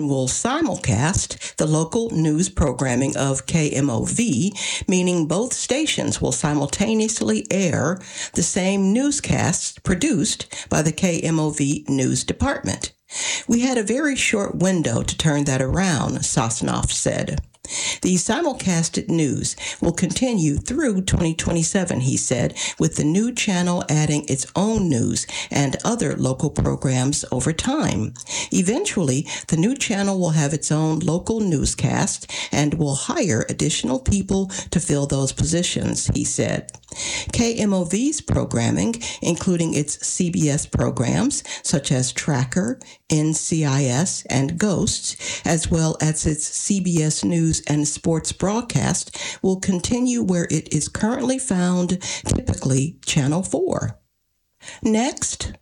will simulcast the local news programming of KMOV, meaning both stations will simultaneously air the same newscasts produced by the KMOV News Department. We had a very short window to turn that around, Sosnoff said. The simulcasted news will continue through 2027, he said, with the new channel adding its own news and other local programs over time. Eventually, the new channel will have its own local newscast and will hire additional people to fill those positions, he said. KMOV's programming, including its CBS programs such as Tracker, NCIS, and Ghosts, as well as its CBS News and Sports broadcast, will continue where it is currently found, typically Channel 4. Next,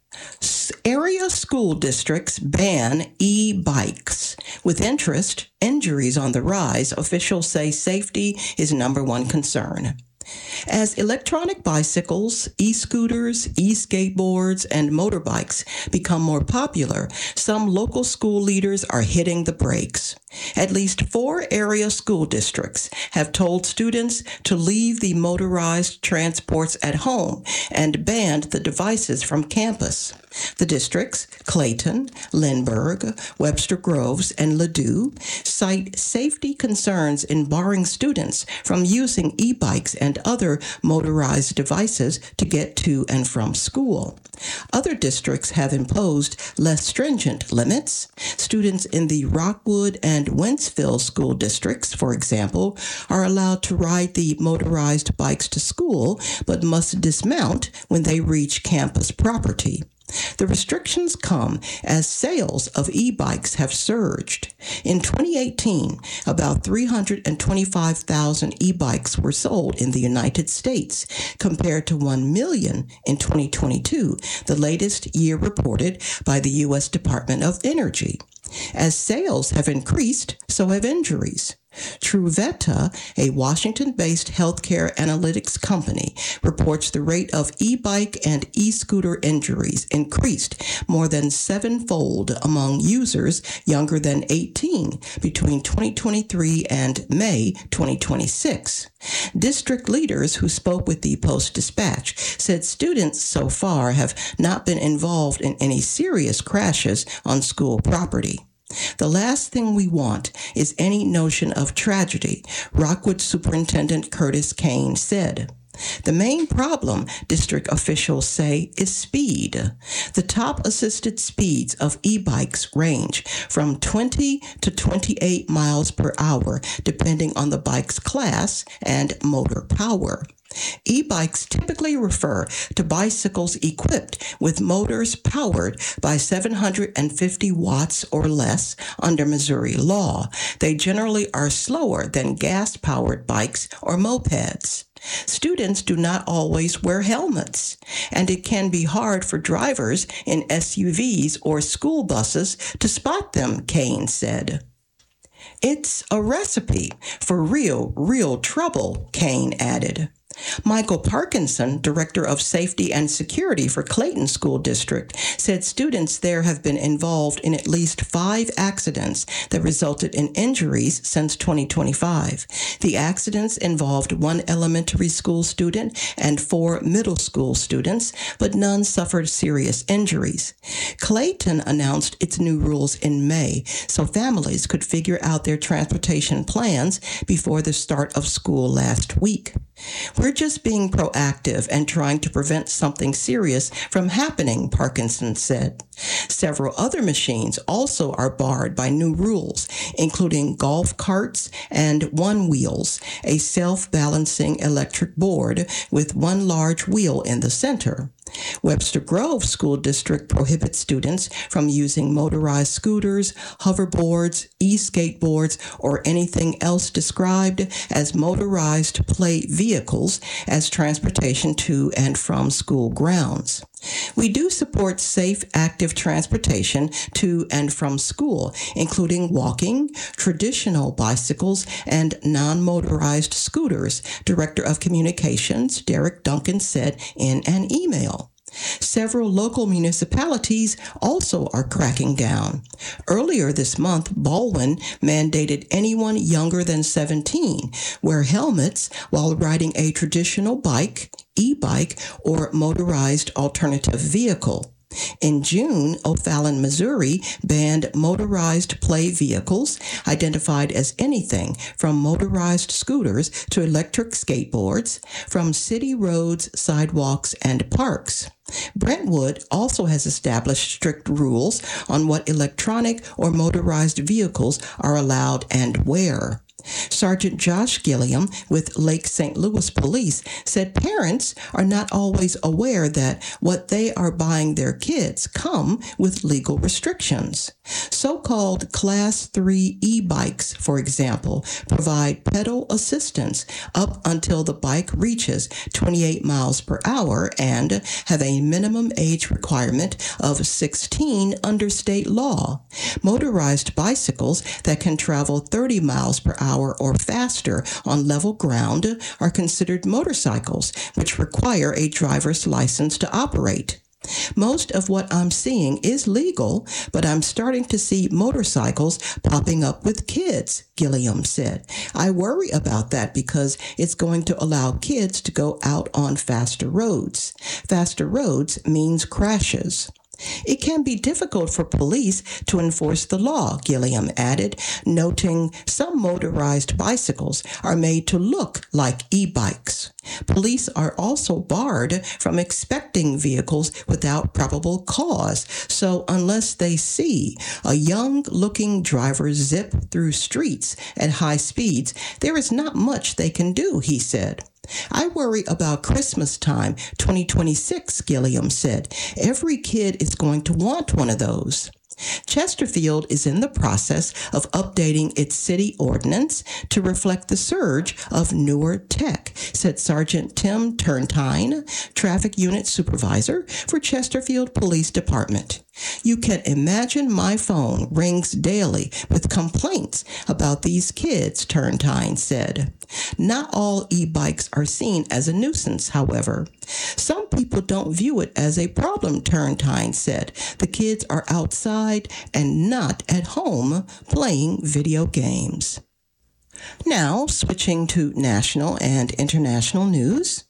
area school districts ban e-bikes. With injuries on the rise, officials say safety is number one concern. As electronic bicycles, e-scooters, e-skateboards, and motorbikes become more popular, some local school leaders are hitting the brakes. At least 4 area school districts have told students to leave the motorized transports at home and banned the devices from campus. The districts, Clayton, Lindbergh, Webster Groves, and Ladue, cite safety concerns in barring students from using e-bikes and other motorized devices to get to and from school. Other districts have imposed less stringent limits. Students in the Rockwood and Wentzville school districts, for example, are allowed to ride the motorized bikes to school, but must dismount when they reach campus property. The restrictions come as sales of e-bikes have surged. In 2018, about 325,000 e-bikes were sold in the United States, compared to 1 million in 2022, the latest year reported by the U.S. Department of Energy. As sales have increased, so have injuries. Truveta, a Washington-based healthcare analytics company, reports the rate of e-bike and e-scooter injuries increased more than 7-fold among users younger than 18 between 2023 and May 2026. District leaders who spoke with the Post-Dispatch said students so far have not been involved in any serious crashes on school property. The last thing we want is any notion of tragedy, Rockwood Superintendent Curtis Kane said. The main problem, district officials say, is speed. The top assisted speeds of e-bikes range from 20 to 28 miles per hour, depending on the bike's class and motor power. E-bikes typically refer to bicycles equipped with motors powered by 750 watts or less under Missouri law. They generally are slower than gas-powered bikes or mopeds. Students do not always wear helmets, and it can be hard for drivers in SUVs or school buses to spot them, Kane said. It's a recipe for real trouble, Kane added. Michael Parkinson, Director of Safety and Security for Clayton School District, said students there have been involved in at least 5 accidents that resulted in injuries since 2025. The accidents involved 1 elementary school student and 4 middle school students, but none suffered serious injuries. Clayton announced its new rules in May so families could figure out their transportation plans before the start of school last week. We're just being proactive and trying to prevent something serious from happening, Parkinson said. Several other machines also are barred by new rules, including golf carts and one-wheels, a self-balancing electric board with 1 large wheel in the center. Webster Grove School District prohibits students from using motorized scooters, hoverboards, e-skateboards, or anything else described as motorized play vehicles as transportation to and from school grounds. We do support safe, active transportation to and from school, including walking, traditional bicycles, and non-motorized scooters, Director of Communications Derek Duncan said in an email. Several local municipalities also are cracking down. Earlier this month, Baldwin mandated anyone younger than 17 wear helmets while riding a traditional bike, e-bike, or motorized alternative vehicle. In June, O'Fallon, Missouri banned motorized play vehicles identified as anything from motorized scooters to electric skateboards from city roads, sidewalks, and parks. Brentwood also has established strict rules on what electronic or motorized vehicles are allowed and where. Sergeant Josh Gilliam with Lake St. Louis Police said parents are not always aware that what they are buying their kids come with legal restrictions. So-called Class 3 e-bikes, for example, provide pedal assistance up until the bike reaches 28 miles per hour and have a minimum age requirement of 16 under state law. Motorized bicycles that can travel 30 miles per hour or faster on level ground are considered motorcycles, which require a driver's license to operate. Most of what I'm seeing is legal, but I'm starting to see motorcycles popping up with kids, Gilliam said. I worry about that because it's going to allow kids to go out on faster roads. Faster roads means crashes. It can be difficult for police to enforce the law, Gilliam added, noting some motorized bicycles are made to look like e-bikes. Police are also barred from inspecting vehicles without probable cause, so unless they see a young-looking driver zip through streets at high speeds, there is not much they can do, he said. I worry about Christmas time, 2026, Gilliam said. Every kid is going to want one of those. Chesterfield is in the process of updating its city ordinance to reflect the surge of newer tech, said Sergeant Tim Turntine, traffic unit supervisor for Chesterfield Police Department. You can imagine my phone rings daily with complaints about these kids, Turntine said. Not all e-bikes are seen as a nuisance, however. Some people don't view it as a problem, Turntine said. The kids are outside and not at home playing video games. Now, switching to national and international news.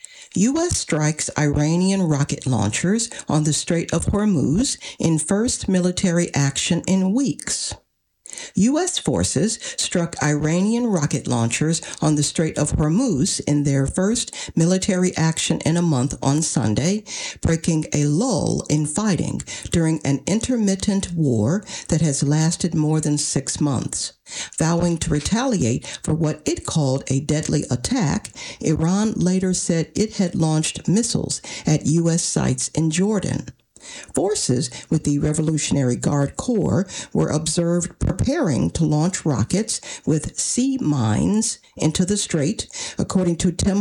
U.S. strikes Iranian rocket launchers on the Strait of Hormuz in first military action in weeks. U.S. forces struck Iranian rocket launchers on the Strait of Hormuz in their first military action in a month on Sunday, breaking a lull in fighting during an intermittent war that has lasted more than 6 months. Vowing to retaliate for what it called a deadly attack, Iran later said it had launched missiles at U.S. sites in Jordan. Forces with the Revolutionary Guard Corps were observed preparing to launch rockets with sea mines into the strait, according to Tim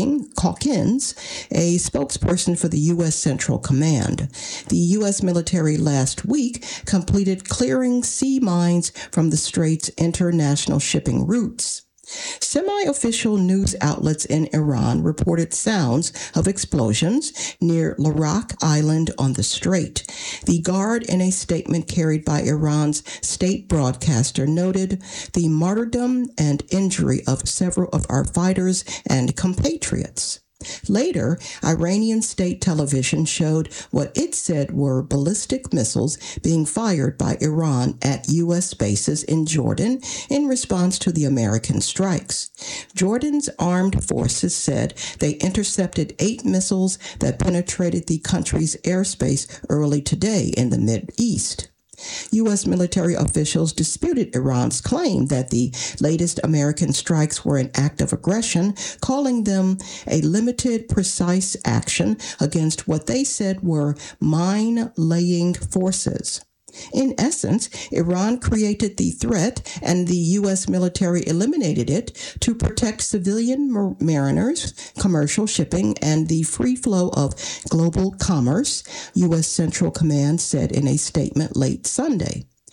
Hawkins, a spokesperson for the U.S. Central Command. The U.S. military last week completed clearing sea mines from the strait's international shipping routes. Semi-official news outlets in Iran reported sounds of explosions near Larak Island on the strait. The Guard, in a statement carried by Iran's state broadcaster, noted the martyrdom and injury of several of our fighters and compatriots. Later, Iranian state television showed what it said were ballistic missiles being fired by Iran at U.S. bases in Jordan in response to the American strikes. Jordan's armed forces said they intercepted 8 missiles that penetrated the country's airspace early today in the Mideast. U.S. military officials disputed Iran's claim that the latest American strikes were an act of aggression, calling them a limited, precise action against what they said were mine-laying forces. In essence, Iran created the threat and the U.S. military eliminated it to protect civilian mariners, commercial shipping, and the free flow of global commerce, U.S. Central Command said in a statement late Sunday.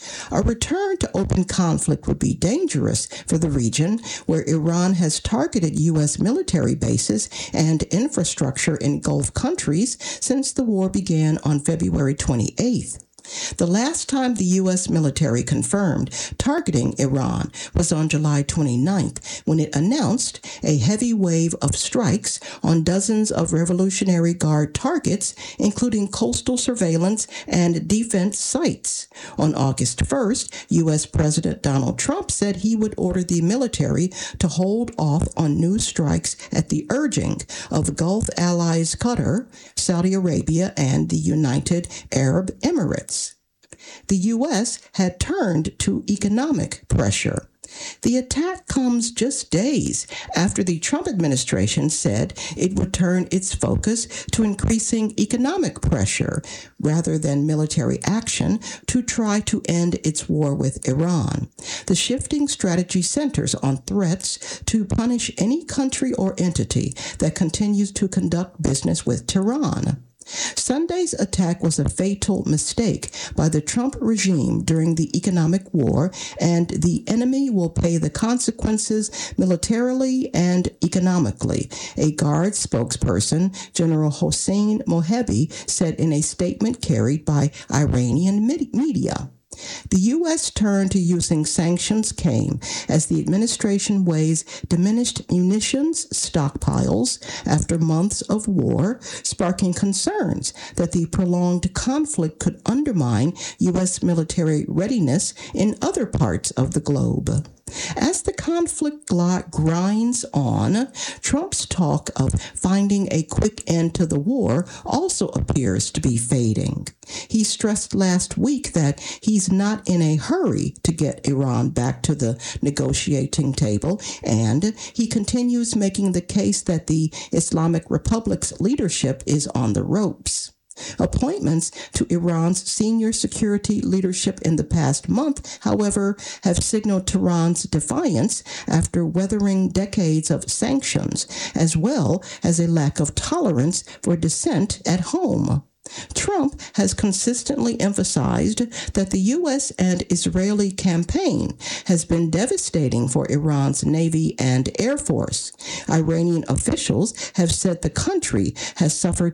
A return to open conflict would be dangerous for the region, where Iran has targeted U.S. military bases and infrastructure in Gulf countries since the war began on February 28th. The last time the U.S. military confirmed targeting Iran was on July 29th, when it announced a heavy wave of strikes on dozens of Revolutionary Guard targets, including coastal surveillance and defense sites. On August 1st, U.S. President Donald Trump said he would order the military to hold off on new strikes at the urging of Gulf allies Qatar, Saudi Arabia, and the United Arab Emirates. The U.S. had turned to economic pressure. The attack comes just days after the Trump administration said it would turn its focus to increasing economic pressure rather than military action to try to end its war with Iran. The shifting strategy centers on threats to punish any country or entity that continues to conduct business with Tehran. Sunday's attack was a fatal mistake by the Trump regime during the economic war, and the enemy will pay the consequences militarily and economically, a Guard spokesperson, General Hossein Mohebi, said in a statement carried by Iranian media. The U.S. turn to using sanctions came as the administration weighs diminished munitions stockpiles after months of war, sparking concerns that the prolonged conflict could undermine U.S. military readiness in other parts of the globe. As the conflict grinds on, Trump's talk of finding a quick end to the war also appears to be fading. He stressed last week that he's not in a hurry to get Iran back to the negotiating table, and he continues making the case that the Islamic Republic's leadership is on the ropes. Appointments to Iran's senior security leadership in the past month, however, have signaled Tehran's defiance after weathering decades of sanctions, as well as a lack of tolerance for dissent at home. Trump has consistently emphasized that the U.S. and Israeli campaign has been devastating for Iran's Navy and Air Force. Iranian officials have said the country has suffered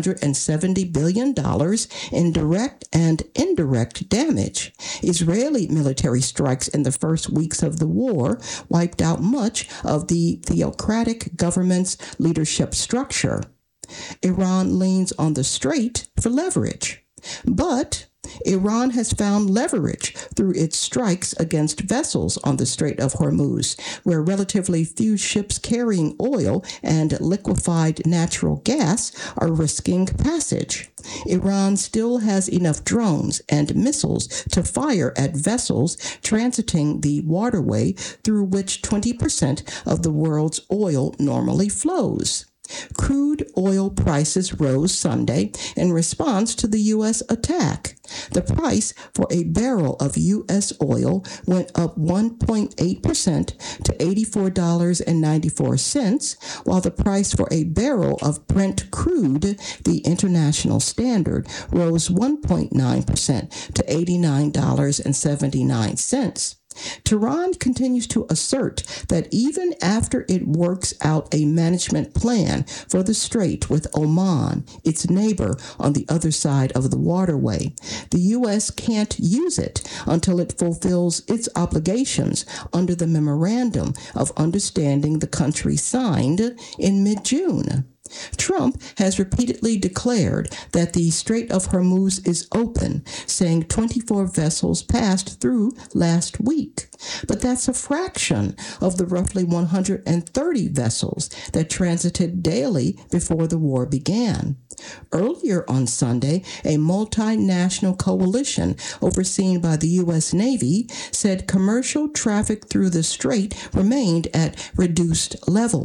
$270 billion in direct and indirect damage. Israeli military strikes in the first weeks of the war wiped out much of the theocratic government's leadership structure. Iran leans on the strait for leverage, but Iran has found leverage through its strikes against vessels on the Strait of Hormuz, where relatively few ships carrying oil and liquefied natural gas are risking passage. Iran still has enough drones and missiles to fire at vessels transiting the waterway through which 20% of the world's oil normally flows. Crude oil prices rose Sunday in response to the U.S. attack. The price for a barrel of U.S. oil went up 1.8% to $84.94, while the price for a barrel of Brent crude, the international standard, rose 1.9% to $89.79. Tehran continues to assert that even after it works out a management plan for the strait with Oman, its neighbor on the other side of the waterway, the U.S. can't use it until it fulfills its obligations under the Memorandum of Understanding the country signed in mid-June. Trump has repeatedly declared that the Strait of Hormuz is open, saying 24 vessels passed through last week. But that's a fraction of the roughly 130 vessels that transited daily before the war began. Earlier on Sunday, a multinational coalition overseen by the U.S. Navy said commercial traffic through the strait remained at reduced levels.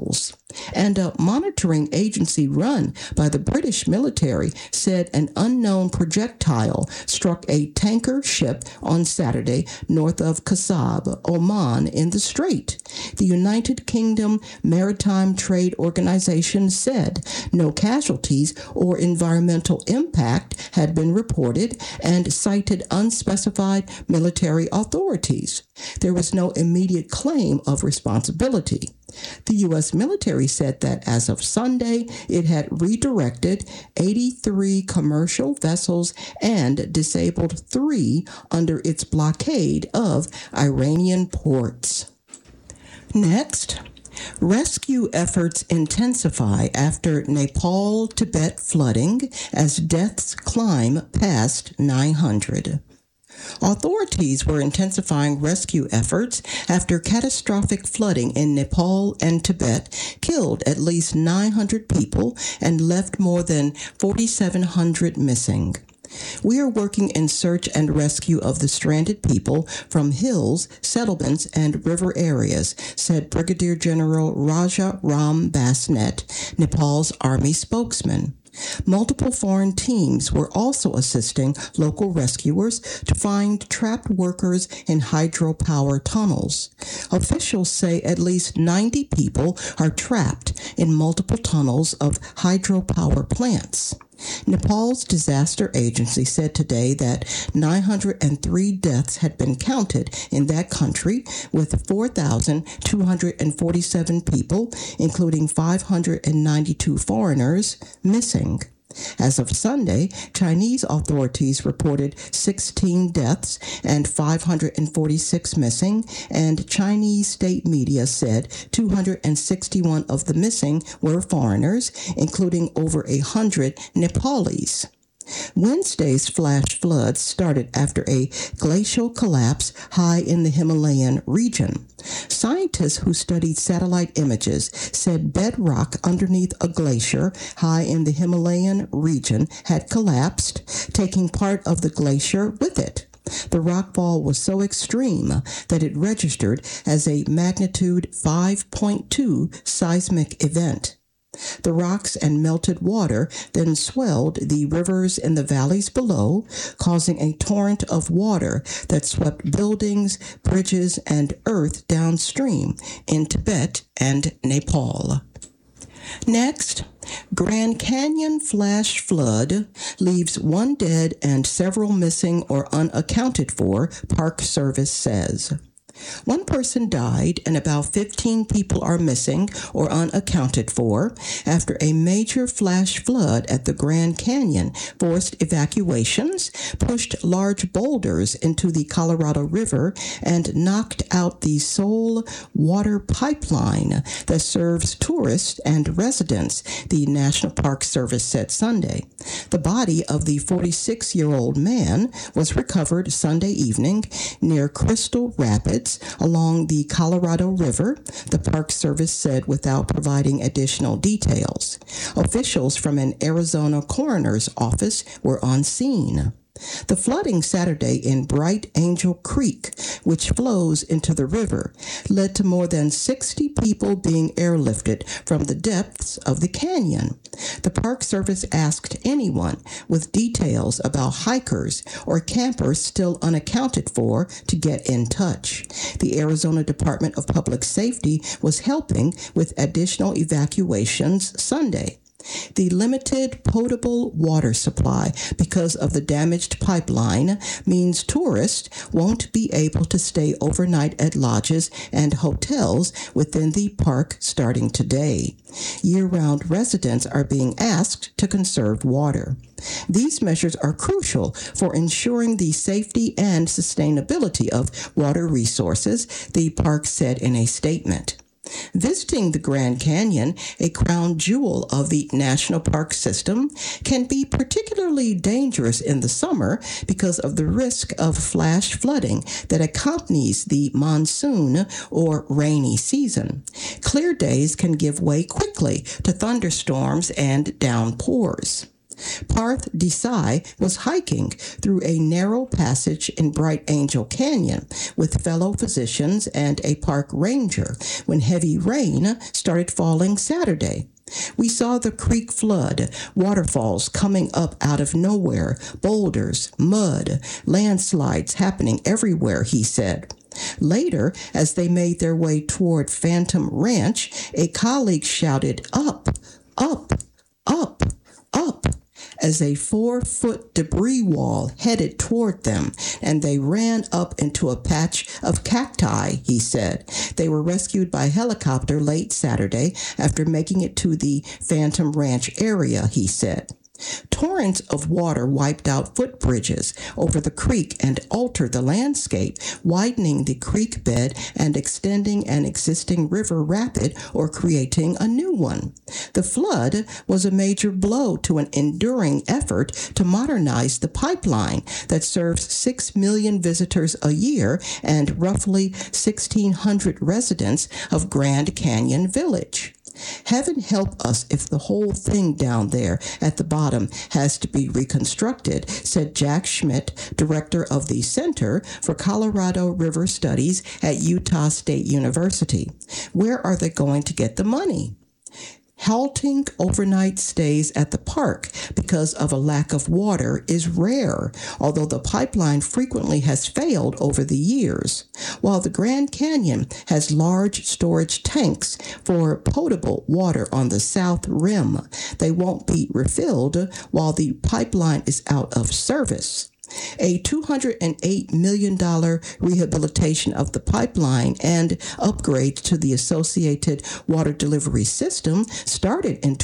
And a monitoring agency run by the British military said an unknown projectile struck a tanker ship on Saturday north of Kasab, Oman, in the Strait. The United Kingdom Maritime Trade Organization said no casualties or environmental impact had been reported and cited unspecified military authorities. There was no immediate claim of responsibility. The U.S. military said that as of Sunday, it had redirected 83 commercial vessels and disabled 3 under its blockade of Iranian ports. Next, rescue efforts intensify after Nepal-Tibet flooding as deaths climb past 900. Authorities were intensifying rescue efforts after catastrophic flooding in Nepal and Tibet killed at least 900 people and left more than 4,700 missing. We are working in search and rescue of the stranded people from hills, settlements, and river areas, said Brigadier General Raja Ram Basnet, Nepal's army spokesman. Multiple foreign teams were also assisting local rescuers to find trapped workers in hydropower tunnels. Officials say at least 90 people are trapped in multiple tunnels of hydropower plants. Nepal's disaster agency said today that 903 deaths had been counted in that country, with 4,247 people, including 592 foreigners, missing. As of Sunday, Chinese authorities reported 16 deaths and 546 missing, and Chinese state media said 261 of the missing were foreigners, including over 100 Nepalese. Wednesday's flash floods started after a glacial collapse high in the Himalayan region. Scientists who studied satellite images said bedrock underneath a glacier high in the Himalayan region had collapsed, taking part of the glacier with it. The rockfall was so extreme that it registered as a magnitude 5.2 seismic event. The rocks and melted water then swelled the rivers in the valleys below, causing a torrent of water that swept buildings, bridges, and earth downstream in Tibet and Nepal. Next, Grand Canyon flash flood leaves 1 dead and several missing or unaccounted for, Park Service says. 1 person died and about 15 people are missing or unaccounted for after a major flash flood at the Grand Canyon forced evacuations, pushed large boulders into the Colorado River, and knocked out the sole water pipeline that serves tourists and residents, the National Park Service said Sunday. The body of the 46-year-old man was recovered Sunday evening near Crystal Rapids along the Colorado River, the Park Service said without providing additional details. Officials from an Arizona coroner's office were on scene. The flooding Saturday in Bright Angel Creek, which flows into the river, led to more than 60 people being airlifted from the depths of the canyon. The Park Service asked anyone with details about hikers or campers still unaccounted for to get in touch. The Arizona Department of Public Safety was helping with additional evacuations Sunday. The limited potable water supply because of the damaged pipeline means tourists won't be able to stay overnight at lodges and hotels within the park starting today. Year-round residents are being asked to conserve water. These measures are crucial for ensuring the safety and sustainability of water resources, the park said in a statement. Visiting the Grand Canyon, a crown jewel of the National Park System, can be particularly dangerous in the summer because of the risk of flash flooding that accompanies the monsoon or rainy season. Clear days can give way quickly to thunderstorms and downpours. Parth Desai was hiking through a narrow passage in Bright Angel Canyon with fellow physicians and a park ranger when heavy rain started falling Saturday. We saw the creek flood, waterfalls coming up out of nowhere, boulders, mud, landslides happening everywhere, he said. Later, as they made their way toward Phantom Ranch, a colleague shouted, "Up, up, up, up," as a 4-foot debris wall headed toward them, and they ran up into a patch of cacti, he said. They were rescued by helicopter late Saturday after making it to the Phantom Ranch area, he said. Torrents of water wiped out footbridges over the creek and altered the landscape, widening the creek bed and extending an existing river rapid or creating a new one. The flood was a major blow to an enduring effort to modernize the pipeline that serves 6 million visitors a year and roughly 1,600 residents of Grand Canyon Village. Heaven help us if the whole thing down there at the bottom has to be reconstructed, said Jack Schmidt, director of the Center for Colorado River Studies at Utah State University. Where are they going to get the money? Halting overnight stays at the park because of a lack of water is rare, although the pipeline frequently has failed over the years. While the Grand Canyon has large storage tanks for potable water on the south rim, they won't be refilled while the pipeline is out of service. A $208 million rehabilitation of the pipeline and upgrade to the associated water delivery system started in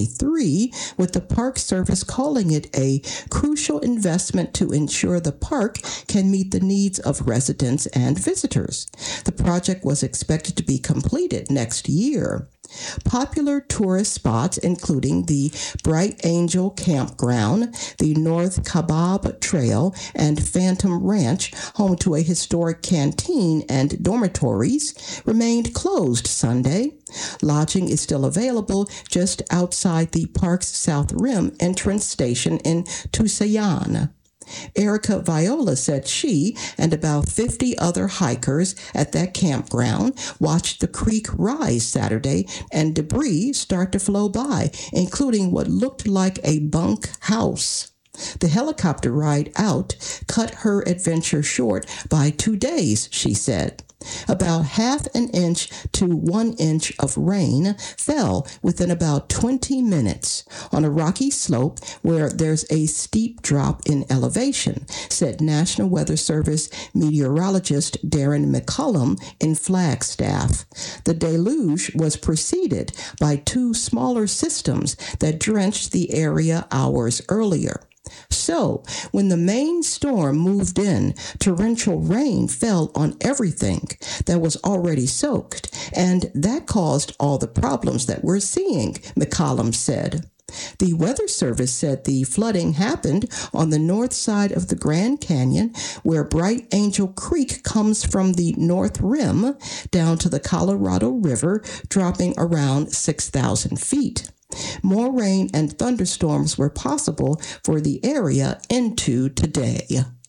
2023, with the Park Service calling it a crucial investment to ensure the park can meet the needs of residents and visitors. The project was expected to be completed next year. Popular tourist spots, including the Bright Angel Campground, the North Kaibab Trail, and Phantom Ranch, home to a historic canteen and dormitories, remained closed Sunday. Lodging is still available just outside the park's South Rim entrance station in Tusayan. Erica Viola said she and about 50 other hikers at that campground watched the creek rise Saturday and debris start to flow by, including what looked like a bunk house. The helicopter ride out cut her adventure short by 2 days, she said. About half an inch to 1 inch of rain fell within about 20 minutes on a rocky slope where there's a steep drop in elevation, said National Weather Service meteorologist Darren McCullum in Flagstaff. The deluge was preceded by 2 smaller systems that drenched the area hours earlier. So, when the main storm moved in, torrential rain fell on everything that was already soaked, and that caused all the problems that we're seeing, McCollum said. The Weather Service said the flooding happened on the north side of the Grand Canyon, where Bright Angel Creek comes from the North Rim down to the Colorado River, dropping around 6,000 feet. More rain and thunderstorms were possible for the area into today.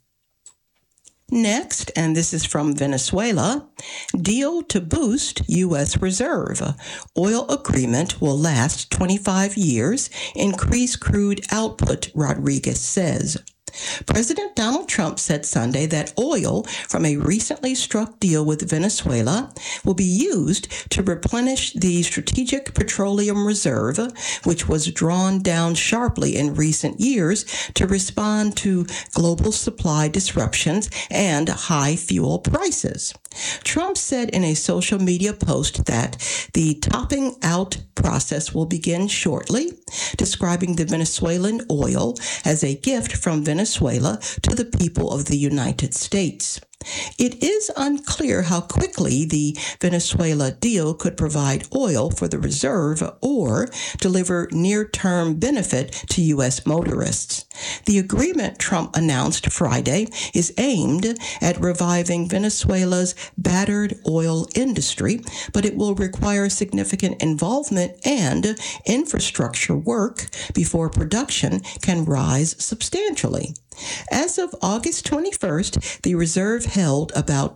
Next, and this is from Venezuela, deal to boost U.S. reserve. Oil agreement will last 25 years, increase crude output, Rodriguez says. President Donald Trump said Sunday that oil from a recently struck deal with Venezuela will be used to replenish the Strategic Petroleum Reserve, which was drawn down sharply in recent years to respond to global supply disruptions and high fuel prices. Trump said in a social media post that the topping out process will begin shortly, describing the Venezuelan oil as a gift from Venezuela to the people of the United States. It is unclear how quickly the Venezuela deal could provide oil for the reserve or deliver near-term benefit to U.S. motorists. The agreement Trump announced Friday is aimed at reviving Venezuela's battered oil industry, but it will require significant involvement and infrastructure work before production can rise substantially. As of August 21st, the reserve held about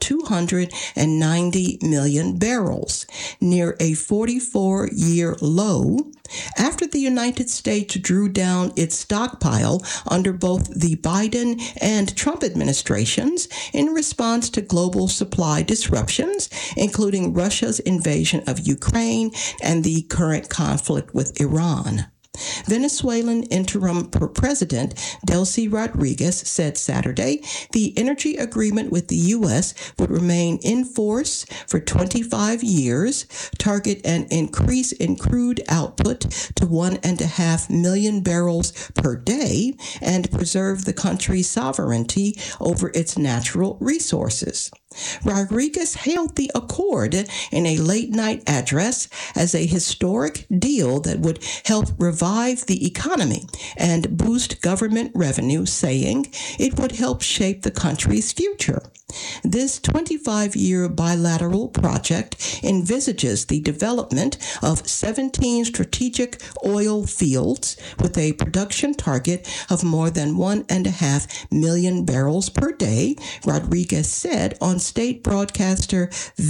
290 million barrels, near a 44-year low, after the United States drew down its stockpile under both the Biden and Trump administrations in response to global supply disruptions, including Russia's invasion of Ukraine and the current conflict with Iran. Venezuelan interim president Delcy Rodriguez said Saturday the energy agreement with the U.S. would remain in force for 25 years, target an increase in crude output to 1.5 million barrels per day, and preserve the country's sovereignty over its natural resources. Rodriguez hailed the accord in a late-night address as a historic deal that would help revive the economy and boost government revenue, saying it would help shape the country's future. This 25-year bilateral project envisages the development of 17 strategic oil fields with a production target of more than 1.5 million barrels per day, Rodriguez said on state broadcaster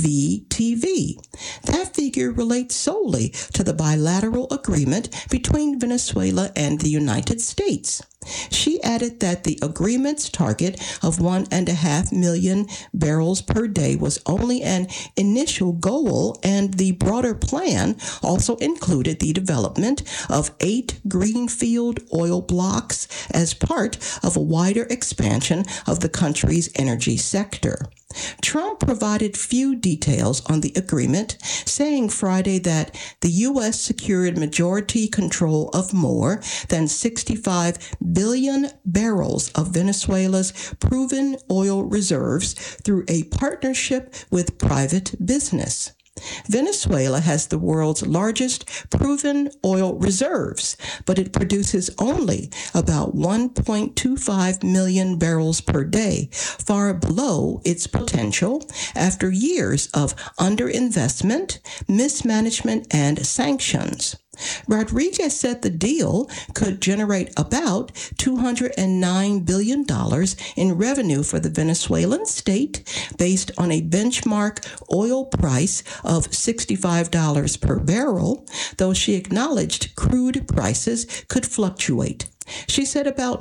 VTV. That figure relates solely to the bilateral agreement between Venezuela and the United States. She added that the agreement's target of 1.5 million barrels per day was only an initial goal, and the broader plan also included the development of 8 greenfield oil blocks as part of a wider expansion of the country's energy sector. Trump provided few details on the agreement, saying Friday that the U.S. secured majority control of more than 65 billion barrels of Venezuela's proven oil reserves through a partnership with private business. Venezuela has the world's largest proven oil reserves, but it produces only about 1.25 million barrels per day, far below its potential after years of underinvestment, mismanagement, and sanctions. Rodriguez said the deal could generate about $209 billion in revenue for the Venezuelan state based on a benchmark oil price of $65 per barrel, though she acknowledged crude prices could fluctuate. She said about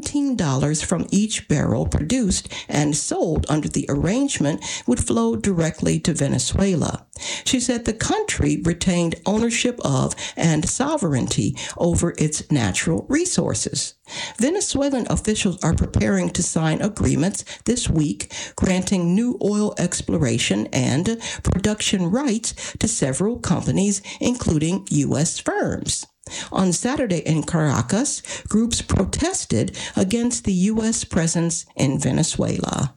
$19 from each barrel produced and sold under the arrangement would flow directly to Venezuela. She said the country retained ownership of and sovereignty over its natural resources. Venezuelan officials are preparing to sign agreements this week granting new oil exploration and production rights to several companies, including U.S. firms. On Saturday in Caracas, groups protested against the U.S. presence in Venezuela.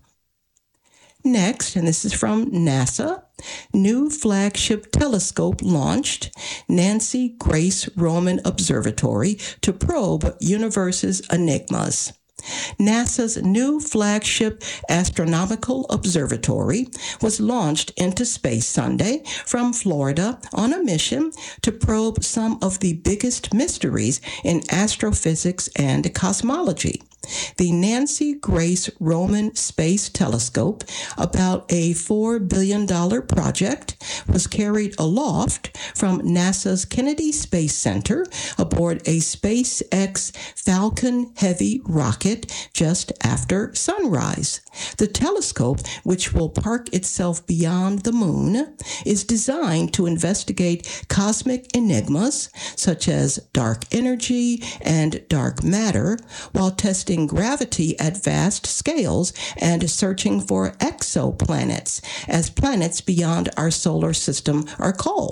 Next, and this is from NASA, new flagship telescope launched, Nancy Grace Roman Observatory, to probe universe's enigmas. NASA's new flagship astronomical observatory was launched into space Sunday from Florida on a mission to probe some of the biggest mysteries in astrophysics and cosmology. The Nancy Grace Roman Space Telescope, about a $4 billion project, was carried aloft from NASA's Kennedy Space Center aboard a SpaceX Falcon Heavy rocket just after sunrise. The telescope, which will park itself beyond the moon, is designed to investigate cosmic enigmas such as dark energy and dark matter, while testing gravity at vast scales and searching for exoplanets, as planets beyond our solar system are called.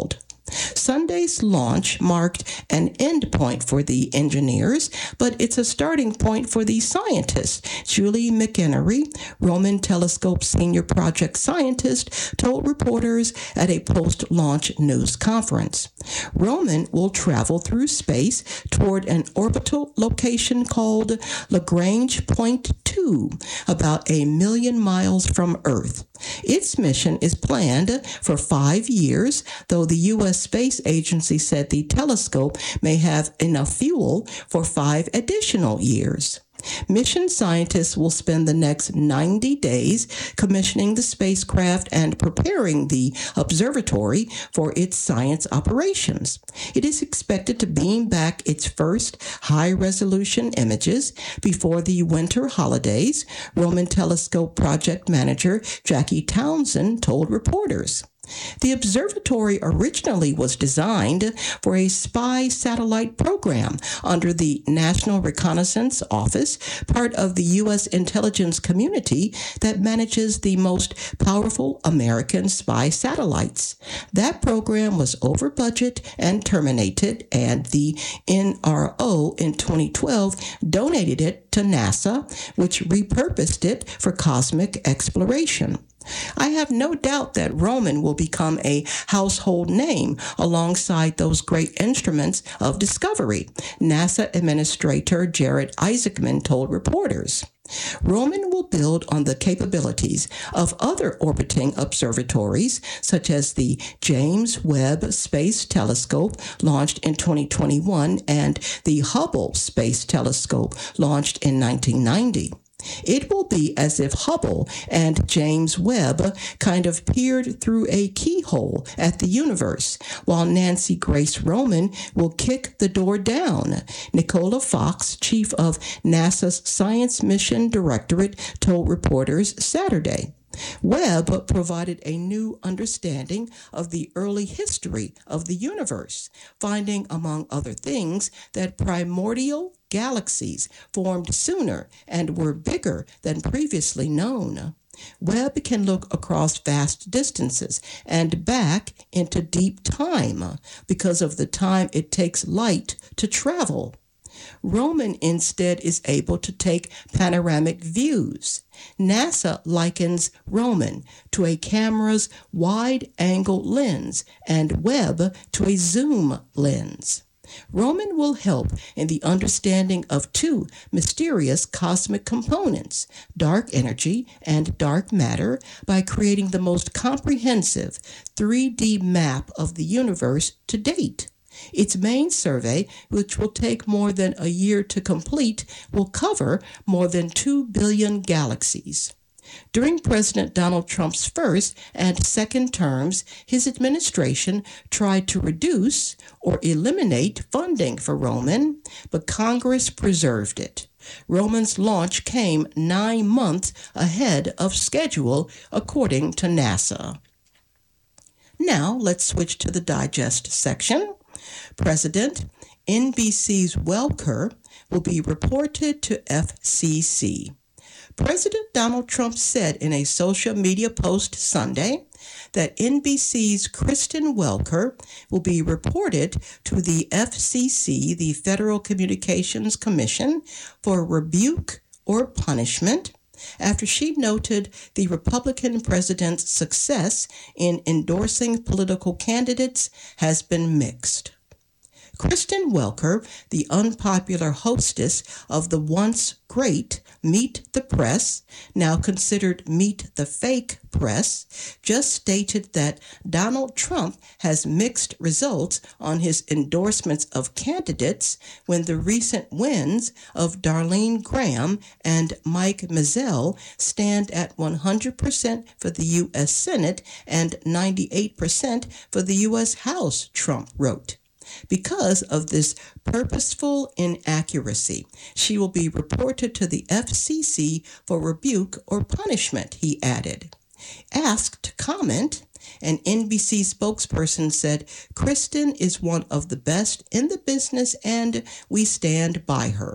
Sunday's launch marked an end point for the engineers, but it's a starting point for the scientists. Julie McEnery, Roman Telescope Senior Project Scientist, told reporters at a post-launch news conference. Roman will travel through space toward an orbital location called Lagrange Point 2, about 1 million miles from Earth. Its mission is planned for 5 years, though the U.S. Space Agency said the telescope may have enough fuel for 5 additional years. Mission scientists will spend the next 90 days commissioning the spacecraft and preparing the observatory for its science operations. It is expected to beam back its first high-resolution images before the winter holidays, Roman Telescope project manager Jackie Townsend told reporters. The observatory originally was designed for a spy satellite program under the National Reconnaissance Office, part of the U.S. intelligence community that manages the most powerful American spy satellites. That program was over budget and terminated, and the NRO in 2012 donated it to NASA, which repurposed it for cosmic exploration. I have no doubt that Roman will become a household name alongside those great instruments of discovery, NASA Administrator Jared Isaacman told reporters. Roman will build on the capabilities of other orbiting observatories, such as the James Webb Space Telescope, launched in 2021, and the Hubble Space Telescope, launched in 1990. It will be as if Hubble and James Webb kind of peered through a keyhole at the universe, while Nancy Grace Roman will kick the door down. Nicola Fox, chief of NASA's Science Mission Directorate, told reporters Saturday. Webb provided a new understanding of the early history of the universe, finding, among other things, that primordial galaxies formed sooner and were bigger than previously known. Webb can look across vast distances and back into deep time because of the time it takes light to travel. Roman instead is able to take panoramic views. NASA likens Roman to a camera's wide-angle lens and Webb to a zoom lens. Roman will help in the understanding of two mysterious cosmic components, dark energy and dark matter, by creating the most comprehensive 3D map of the universe to date. Its main survey, which will take more than a year to complete, will cover more than 2 billion galaxies. During President Donald Trump's first and second terms, his administration tried to reduce or eliminate funding for Roman, but Congress preserved it. Roman's launch came 9 months ahead of schedule, according to NASA. Now, let's switch to the digest section. President, NBC's Welker will be reported to FCC. President Donald Trump said in a social media post Sunday that NBC's Kristen Welker will be reported to the FCC, the Federal Communications Commission, for rebuke or punishment after she noted the Republican president's success in endorsing political candidates has been mixed. Kristen Welker, the unpopular hostess of the once great Meet the Press, now considered Meet the Fake Press, just stated that Donald Trump has mixed results on his endorsements of candidates when the recent wins of Darlene Graham and Mike Mazzell stand at 100% for the U.S. Senate and 98% for the U.S. House, Trump wrote. Because of this purposeful inaccuracy, she will be reported to the FCC for rebuke or punishment, he added. Asked to comment, an NBC spokesperson said, Kristen is one of the best in the business and we stand by her.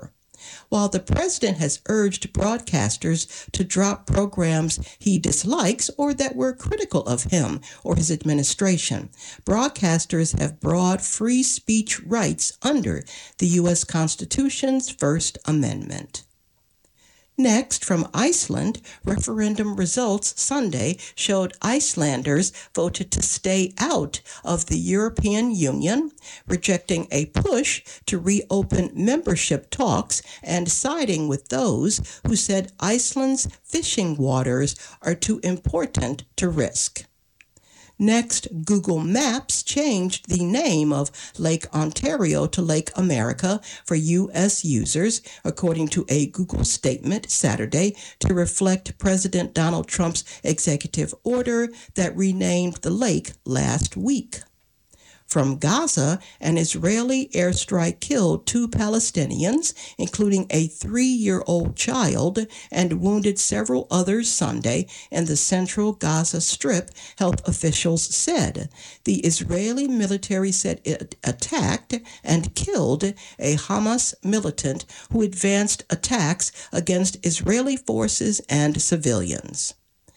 While the president has urged broadcasters to drop programs he dislikes or that were critical of him or his administration, broadcasters have broad free speech rights under the U.S. Constitution's First Amendment. Next, from Iceland, referendum results Sunday showed Icelanders voted to stay out of the European Union, rejecting a push to reopen membership talks and siding with those who said Iceland's fishing waters are too important to risk. Next, Google Maps changed the name of Lake Ontario to Lake America for U.S. users, according to a Google statement Saturday, to reflect President Donald Trump's executive order that renamed the lake last week. From Gaza, an Israeli airstrike killed 2 Palestinians, including a 3-year-old child, and wounded several others Sunday in the central Gaza Strip, health officials said. The Israeli military said it attacked and killed a Hamas militant who advanced attacks against Israeli forces and civilians.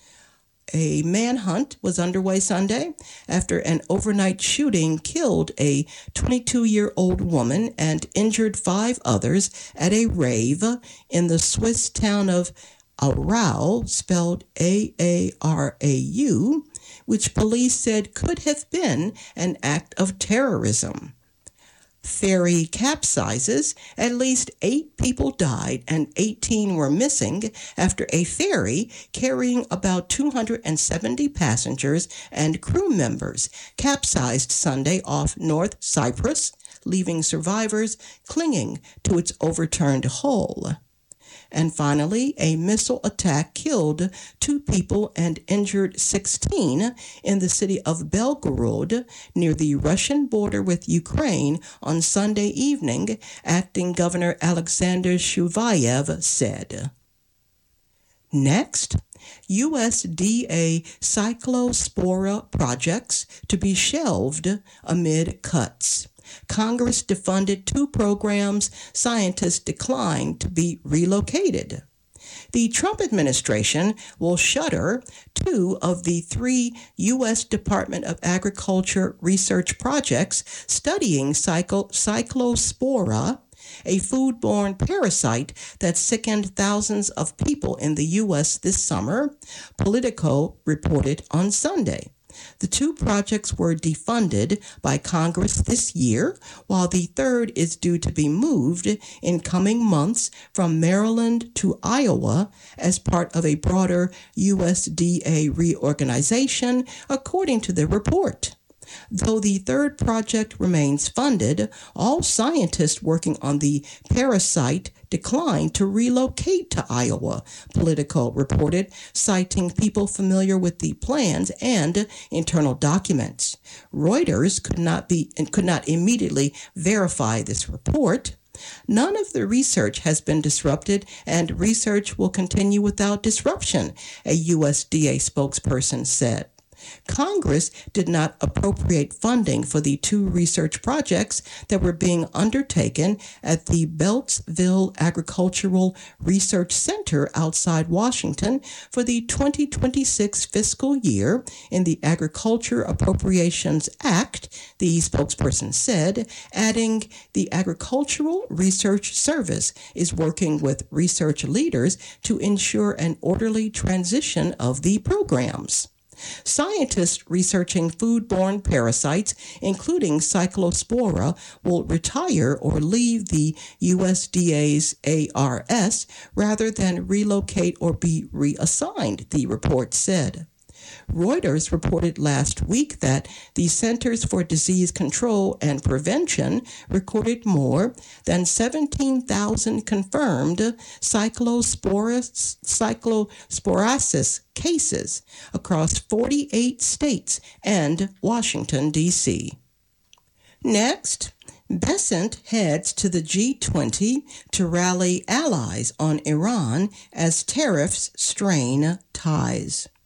A manhunt was underway Sunday after an overnight shooting killed a 22-year-old woman and injured 5 others at a rave in the Swiss town of Aarau, spelled Aarau, which police said could have been an act of terrorism. Ferry capsizes, at least 8 people died and 18 were missing after a ferry carrying about 270 passengers and crew members capsized Sunday off North Cyprus, leaving survivors clinging to its overturned hull. And finally, a missile attack killed 2 people and injured 16 in the city of Belgorod near the Russian border with Ukraine on Sunday evening, acting Governor Alexander Shuvayev said. Next, USDA cyclospora projects to be shelved amid cuts. Congress defunded 2 programs scientists declined to be relocated. The Trump administration will shutter 2 of the 3 U.S. Department of Agriculture research projects studying cyclospora, a foodborne parasite that sickened thousands of people in the U.S. this summer, Politico reported on Sunday. The 2 projects were defunded by Congress this year, while the third is due to be moved in coming months from Maryland to Iowa as part of a broader USDA reorganization, according to the report. Though the third project remains funded, all scientists working on the parasite declined to relocate to Iowa, Politico reported, citing people familiar with the plans and internal documents. Reuters could not immediately verify this report. None of the research has been disrupted, and research will continue without disruption, a USDA spokesperson said. Congress did not appropriate funding for the 2 research projects that were being undertaken at the Beltsville Agricultural Research Center outside Washington for the 2026 fiscal year in the Agriculture Appropriations Act, the spokesperson said, adding the Agricultural Research Service is working with research leaders to ensure an orderly transition of the programs. Scientists researching foodborne parasites, including cyclospora, will retire or leave the USDA's ARS rather than relocate or be reassigned, the report said. Reuters reported last week that the Centers for Disease Control and Prevention recorded more than 17,000 confirmed cyclosporasis cases across 48 states and Washington, D.C. Next, Bessent heads to the G20 to rally allies on Iran as tariffs strain ties.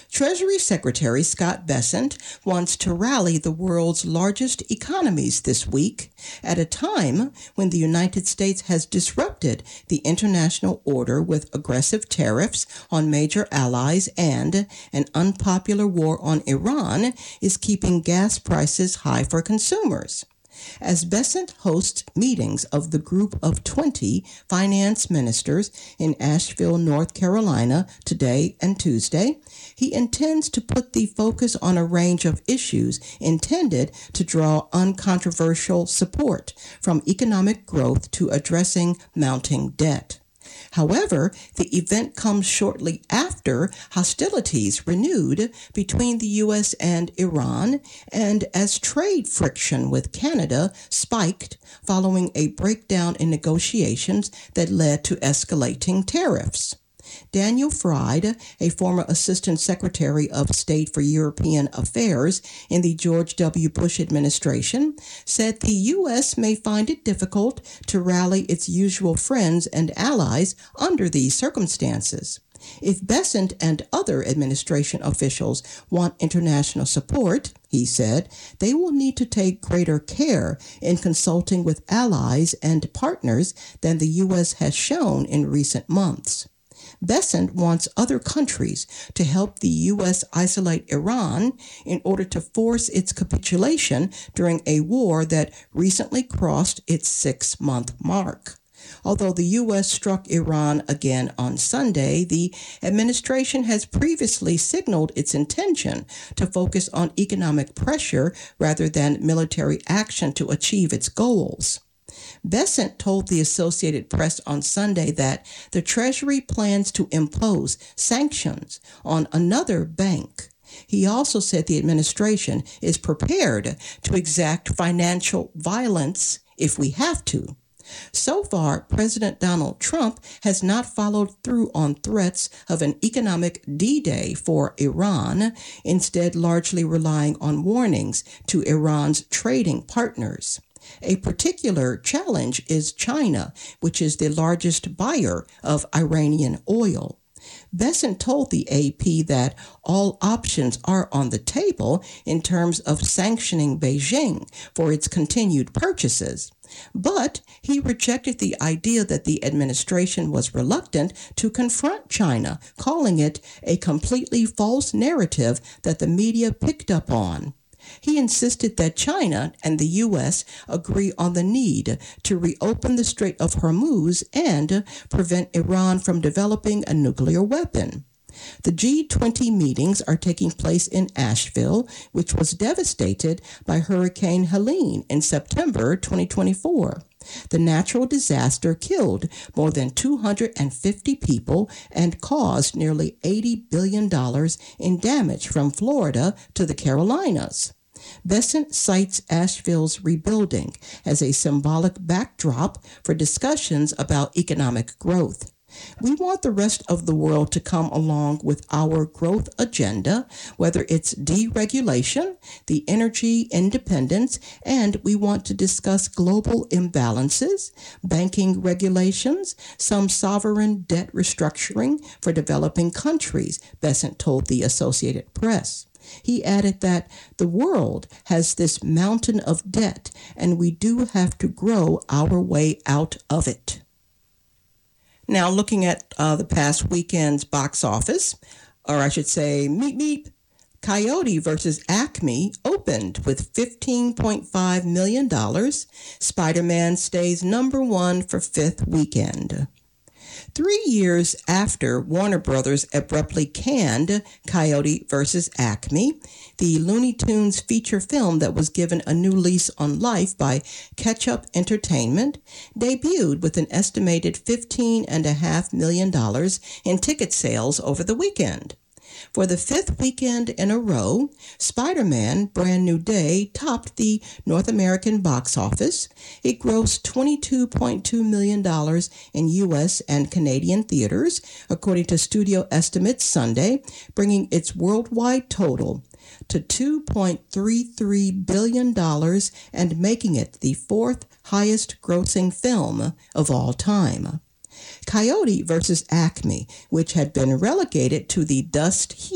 Treasury Secretary Scott Bessent wants to rally the world's largest economies this week at a time when the United States has disrupted the international order with aggressive tariffs on major allies and an unpopular war on Iran is keeping gas prices high for consumers. As Bessent hosts meetings of the Group of 20 finance ministers in Asheville, North Carolina, today and Tuesday, he intends to put the focus on a range of issues intended to draw uncontroversial support, from economic growth to addressing mounting debt. However, the event comes shortly after hostilities renewed between the U.S. and Iran, and as trade friction with Canada spiked following a breakdown in negotiations that led to escalating tariffs. Daniel Fried, a former Assistant Secretary of State for European Affairs in the George W. Bush administration, said the U.S. may find it difficult to rally its usual friends and allies under these circumstances. If Bessent and other administration officials want international support, he said, they will need to take greater care in consulting with allies and partners than the U.S. has shown in recent months. Bessent wants other countries to help the U.S. isolate Iran in order to force its capitulation during a war that recently crossed its 6-month mark. Although the U.S. struck Iran again on Sunday, the administration has previously signaled its intention to focus on economic pressure rather than military action to achieve its goals. Bessent told the Associated Press on Sunday that the Treasury plans to impose sanctions on another bank. He also said the administration is prepared to exact financial violence if we have to. So far, President Donald Trump has not followed through on threats of an economic D-Day for Iran, instead largely relying on warnings to Iran's trading partners. A particular challenge is China, which is the largest buyer of Iranian oil. Bessent told the AP that all options are on the table in terms of sanctioning Beijing for its continued purchases. But he rejected the idea that the administration was reluctant to confront China, calling it a completely false narrative that the media picked up on. He insisted that China and the U.S. agree on the need to reopen the Strait of Hormuz and prevent Iran from developing a nuclear weapon. The G20 meetings are taking place in Asheville, which was devastated by Hurricane Helene in September 2024. The natural disaster killed more than 250 people and caused nearly $80 billion in damage from Florida to the Carolinas. Bessent cites Asheville's rebuilding as a symbolic backdrop for discussions about economic growth. We want the rest of the world to come along with our growth agenda, whether it's deregulation, the energy independence, and we want to discuss global imbalances, banking regulations, some sovereign debt restructuring for developing countries, Bessent told the Associated Press. He added that the world has this mountain of debt, and we do have to grow our way out of it. Now, looking at the past weekend's box office, or I should say, meep meep, Coyote vs. Acme opened with $15.5 million. Spider-Man stays number one for fifth weekend. 3 years after Warner Brothers abruptly canned Coyote vs. Acme, the Looney Tunes feature film that was given a new lease on life by Ketchup Entertainment debuted with an estimated $15.5 million in ticket sales over the weekend. For the fifth weekend in a row, Spider-Man Brand New Day topped the North American box office. It grossed $22.2 million in U.S. and Canadian theaters, according to studio estimates Sunday, bringing its worldwide total to $2.33 billion and making it the fourth highest grossing film of all time. Coyote vs. Acme, which had been relegated to the dust heap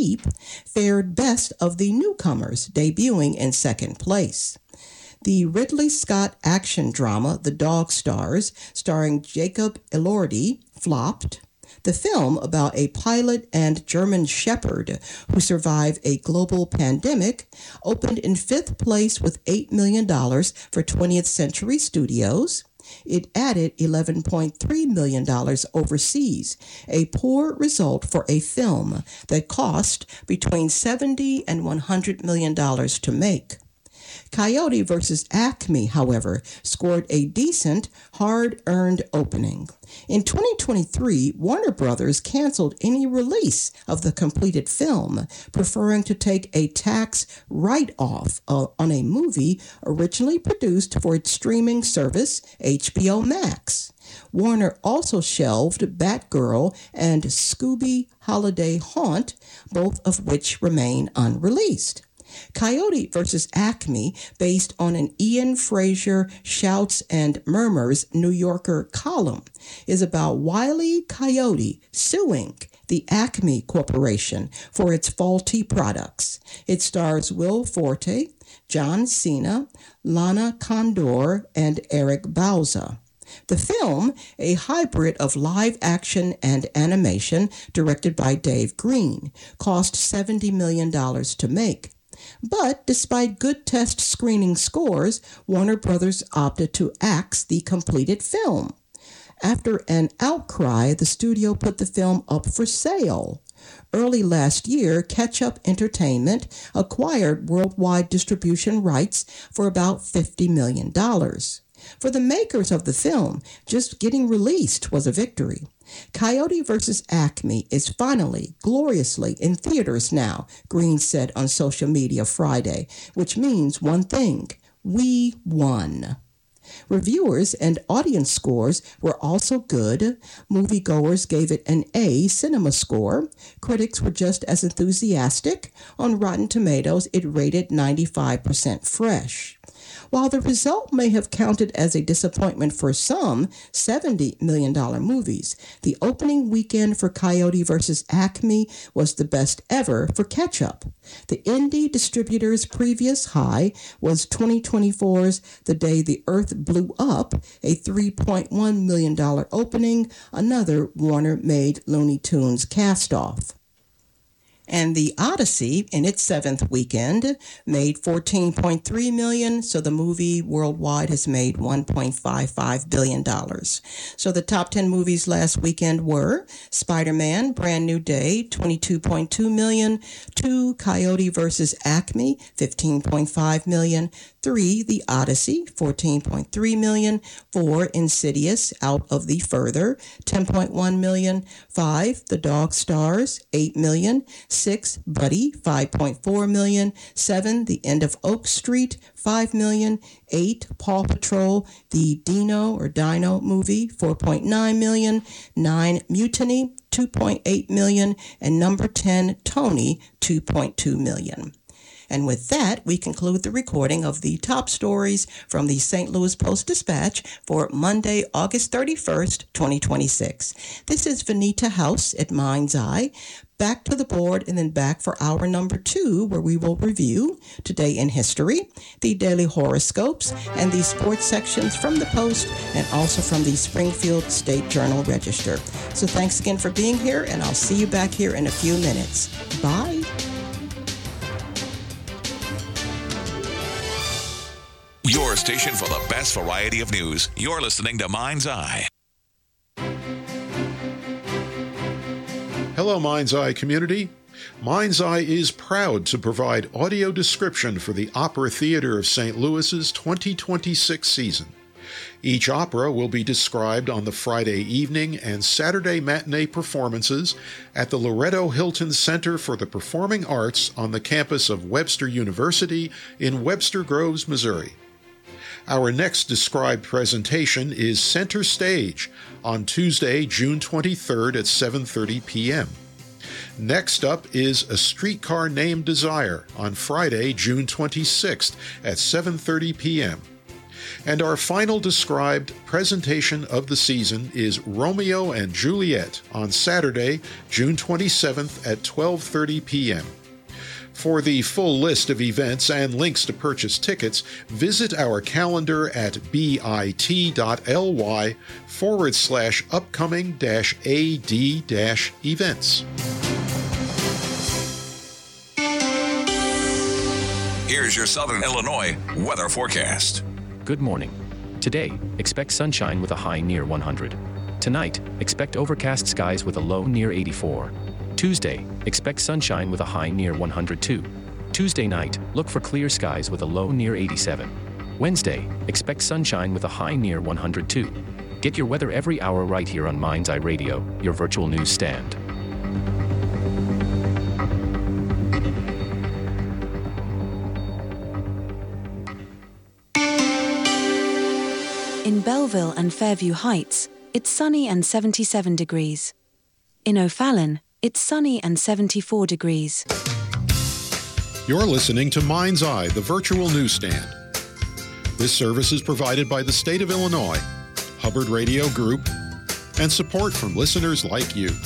fared best of the newcomers, debuting in second place. The Ridley Scott action drama The Dog Stars, starring Jacob Elordi, flopped. The film about a pilot and German shepherd who survive a global pandemic opened in fifth place with $8 million for 20th Century Studios. It added $11.3 million overseas, a poor result for a film that cost between $70 and $100 million to make. Coyote vs. Acme, however, scored a decent, hard-earned opening. In 2023, Warner Brothers canceled any release of the completed film, preferring to take a tax write-off on a movie originally produced for its streaming service, HBO Max. Warner also shelved Batgirl and Scooby Holiday Haunt, both of which remain unreleased. Coyote vs. Acme, based on an Ian Fraser Shouts and Murmurs New Yorker column, is about Wile E. Coyote suing the Acme Corporation for its faulty products. It stars Will Forte, John Cena, Lana Condor, and Eric Bauza. The film, a hybrid of live action and animation directed by Dave Green, cost $70 million to make. But despite good test screening scores, Warner Brothers opted to axe the completed film. After an outcry, the studio put the film up for sale. Early last year, Ketchup Entertainment acquired worldwide distribution rights for about $50 million. For the makers of the film, just getting released was a victory. Coyote vs. Acme is finally, gloriously in theaters now, Green said on social media Friday, which means one thing: we won. Reviewers and audience scores were also good. Moviegoers gave it an A cinema score. Critics were just as enthusiastic. On Rotten Tomatoes, it rated 95% fresh. While the result may have counted as a disappointment for some $70 million movies, the opening weekend for Coyote vs. Acme was the best ever for Ketchup. The indie distributor's previous high was 2024's The Day the Earth Blew Up, a $3.1 million opening, another Warner-made Looney Tunes cast-off. And The Odyssey, in its seventh weekend, made $14.3 million, so the movie worldwide has made $1.55 billion. So the top 10 movies last weekend were Spider-Man, Brand New Day, $22.2 million, 2, Coyote vs. Acme, $15.5 million, 3, The Odyssey, $14.3 million, 4, Insidious, Out of the Further, $10.1 million, 5, The Dog Stars, $8 million, 6, Buddy, $5.4 million, 7, The End of Oak Street, $5 million, 8, Paw Patrol, the Dino movie, $4.9 million, 9, Mutiny, $2.8 million, and number 10, Tony, $2.2 million. And with that, we conclude the recording of the top stories from the St. Louis Post-Dispatch for Monday, August 31st, 2026. This is Vanita House at Mind's Eye. Back to the board and then back for hour number 2, where we will review Today in History, the daily horoscopes, and the sports sections from the Post and also from the Springfield State Journal Register. So thanks again for being here, and I'll see you back here in a few minutes. Bye. Your station for the best variety of news. You're listening to Mind's Eye. Hello, Mind's Eye community. Mind's Eye is proud to provide audio description for the Opera Theater of St. Louis's 2026 season. Each opera will be described on the Friday evening and Saturday matinee performances at the Loretto Hilton Center for the Performing Arts on the campus of Webster University in Webster Groves, Missouri. Our next described presentation is Center Stage on Tuesday, June 23rd at 7:30 p.m. Next up is A Streetcar Named Desire on Friday, June 26th at 7:30 p.m. And our final described presentation of the season is Romeo and Juliet on Saturday, June 27th at 12:30 p.m. For the full list of events and links to purchase tickets, visit our calendar at bit.ly/upcoming-ad-events. Here's your Southern Illinois weather forecast. Good morning. Today, expect sunshine with a high near 100. Tonight, expect overcast skies with a low near 84. Tuesday, expect sunshine with a high near 102. Tuesday night, look for clear skies with a low near 87. Wednesday, expect sunshine with a high near 102. Get your weather every hour right here on Mind's Eye Radio, your virtual news stand. In Belleville and Fairview Heights, it's sunny and 77 degrees. In O'Fallon, it's sunny and 74 degrees. You're listening to Mind's Eye, the virtual newsstand. This service is provided by the state of Illinois, Hubbard Radio Group, and support from listeners like you.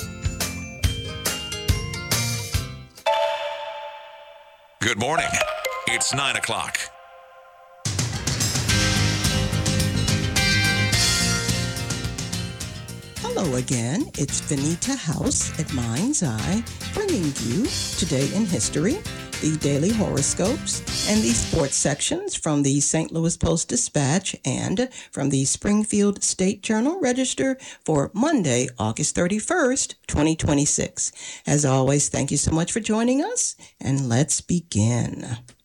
Good morning. It's 9 o'clock. Hello again, it's Venita House at Mind's Eye, bringing you Today in History, the daily horoscopes, and the sports sections from the St. Louis Post-Dispatch and from the Springfield State Journal-Register for Monday, August 31st, 2026. As always, thank you so much for joining us, and let's begin.